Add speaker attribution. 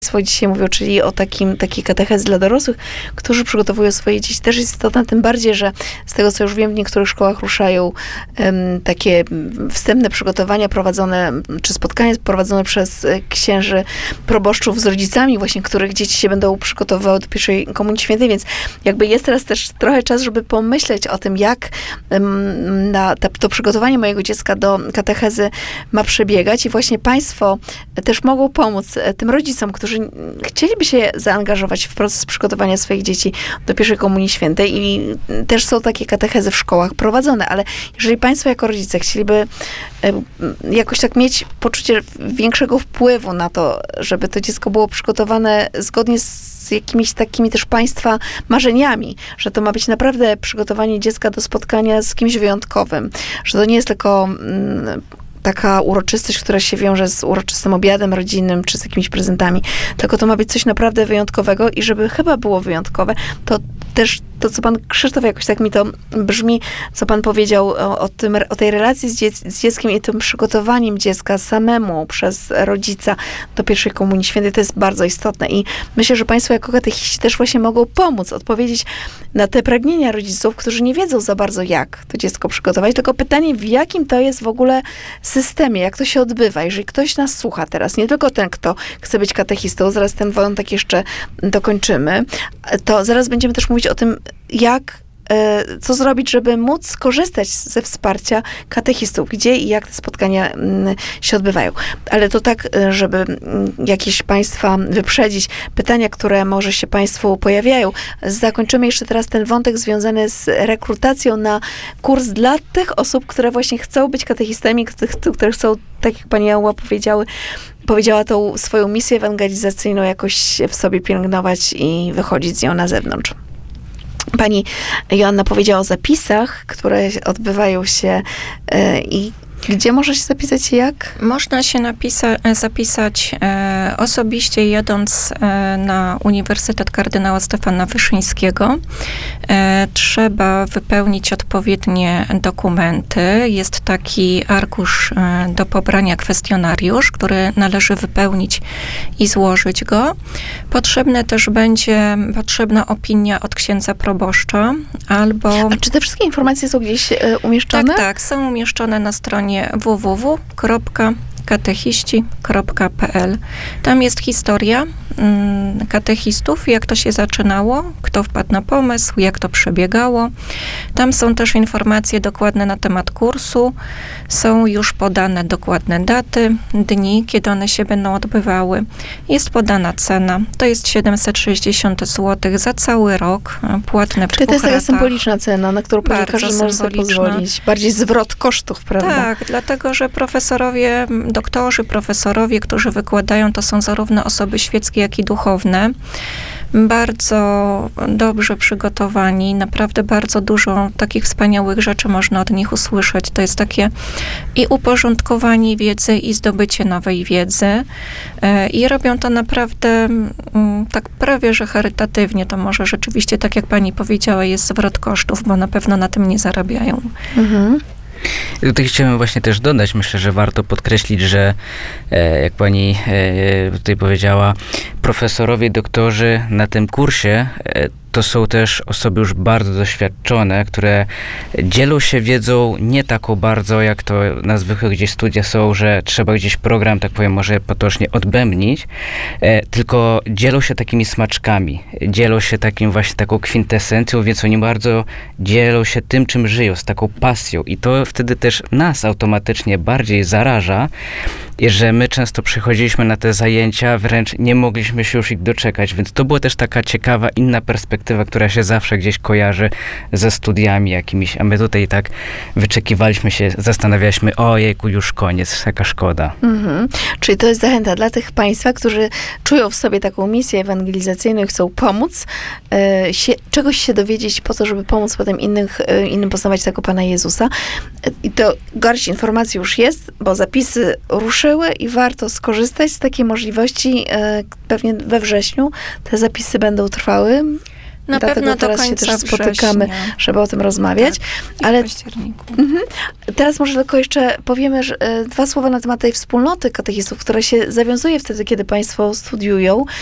Speaker 1: Państwo dzisiaj mówią, czyli o takiej katechezy dla dorosłych, którzy przygotowują swoje dzieci. Też jest istotne, tym bardziej, że z tego, co już wiem, w niektórych szkołach ruszają takie wstępne przygotowania prowadzone, czy spotkania prowadzone przez księży proboszczów z rodzicami właśnie, których dzieci się będą przygotowywały do pierwszej Komunii Świętej, więc jakby jest teraz też trochę czas, żeby pomyśleć o tym, jak to przygotowanie mojego dziecka do katechezy ma przebiegać i właśnie państwo też mogą pomóc tym rodzicom, którzy chcieliby się zaangażować w proces przygotowania swoich dzieci do pierwszej Komunii Świętej i też są takie katechezy w szkołach prowadzone, ale jeżeli państwo jako rodzice chcieliby jakoś tak mieć poczucie większego wpływu na to, żeby to dziecko było przygotowane zgodnie z jakimiś takimi też państwa marzeniami, że to ma być naprawdę przygotowanie dziecka do spotkania z kimś wyjątkowym, że to nie jest tylko taka uroczystość, która się wiąże z uroczystym obiadem rodzinnym, czy z jakimiś prezentami, tylko to ma być coś naprawdę wyjątkowego i żeby chyba było wyjątkowe, to też to, co pan Krzysztof, jakoś tak mi to brzmi, co pan powiedział o tej relacji z dzieckiem i tym przygotowaniem dziecka samemu przez rodzica do pierwszej Komunii Świętej, to jest bardzo istotne i myślę, że państwo jako katechiści też właśnie mogą pomóc, odpowiedzieć na te pragnienia rodziców, którzy nie wiedzą za bardzo, jak to dziecko przygotować, tylko pytanie, w jakim to jest w ogóle systemie, jak to się odbywa. Jeżeli ktoś nas słucha teraz, nie tylko ten, kto chce być katechistą, zaraz ten wątek jeszcze dokończymy, to zaraz będziemy też mówić o tym, co zrobić, żeby móc skorzystać ze wsparcia katechistów, gdzie i jak te spotkania się odbywają. Ale to tak, żeby jakieś państwa wyprzedzić, pytania, które może się państwu pojawiają. Zakończymy jeszcze teraz ten wątek związany z rekrutacją na kurs dla tych osób, które właśnie chcą być katechistami, które chcą, tak jak pani Jała powiedziała tą swoją misję ewangelizacyjną jakoś w sobie pielęgnować i wychodzić z nią na zewnątrz. Pani Joanna powiedziała o zapisach, które odbywają się i gdzie można się zapisać i jak?
Speaker 2: Można się zapisać osobiście, jadąc na Uniwersytet Kardynała Stefana Wyszyńskiego. Trzeba wypełnić odpowiednie dokumenty. Jest taki arkusz do pobrania, kwestionariusz, który należy wypełnić i złożyć go. Potrzebna opinia od księdza proboszcza albo...
Speaker 1: A czy te wszystkie informacje są gdzieś umieszczone?
Speaker 2: Tak, są umieszczone na stronie www.katechiści.pl. Tam jest historia katechistów, jak to się zaczynało, kto wpadł na pomysł, jak to przebiegało. Tam są też informacje dokładne na temat kursu. Są już podane dokładne daty, dni, kiedy one się będą odbywały. Jest podana cena. To jest 760 zł za cały rok, płatne w 2 ratach.
Speaker 1: To jest taka symboliczna cena, na którą każdy może sobie pozwolić. Bardziej zwrot kosztów, prawda?
Speaker 2: Tak, dlatego, że doktorzy, profesorowie, którzy wykładają, to są zarówno osoby świeckie, jak i duchowne. Bardzo dobrze przygotowani, naprawdę bardzo dużo takich wspaniałych rzeczy można od nich usłyszeć. To jest takie i uporządkowanie wiedzy, i zdobycie nowej wiedzy. I robią to naprawdę tak prawie, że charytatywnie. To może rzeczywiście, tak jak pani powiedziała, jest zwrot kosztów, bo na pewno na tym nie zarabiają.
Speaker 1: Mhm.
Speaker 3: Tutaj chciałem właśnie też dodać, myślę, że warto podkreślić, że jak pani tutaj powiedziała, profesorowie, doktorzy na tym kursie to są też osoby już bardzo doświadczone, które dzielą się wiedzą nie taką bardzo, jak to na zwykłych gdzieś studia są, że trzeba gdzieś program, tak powiem, może potocznie odbębnić, tylko dzielą się takimi smaczkami, dzielą się taką kwintesencją, więc oni bardzo dzielą się tym, czym żyją, z taką pasją i to wtedy też nas automatycznie bardziej zaraża, że my często przychodziliśmy na te zajęcia, wręcz nie mogliśmy się już ich doczekać, więc to była też taka ciekawa, inna perspektywa, która się zawsze gdzieś kojarzy ze studiami jakimiś, a my tutaj tak wyczekiwaliśmy się, zastanawialiśmy, ojejku, już koniec, jaka szkoda.
Speaker 1: Mhm. Czyli to jest zachęta dla tych państwa, którzy czują w sobie taką misję ewangelizacyjną i chcą pomóc, czegoś się dowiedzieć po to, żeby pomóc potem innym poznawać tego Pana Jezusa. I to garść informacji już jest, bo zapisy ruszyły i warto skorzystać z takiej możliwości. Pewnie we wrześniu te zapisy będą trwały.
Speaker 2: Na
Speaker 1: Dlatego
Speaker 2: pewno do
Speaker 1: teraz się
Speaker 2: końca
Speaker 1: też spotykamy,
Speaker 2: września.
Speaker 1: żeby o tym rozmawiać.
Speaker 2: I
Speaker 1: Ale
Speaker 2: w październiku.
Speaker 1: teraz może tylko jeszcze powiemy że, 2 słowa na temat tej wspólnoty katechistów, która się zawiązuje wtedy, kiedy państwo studiują.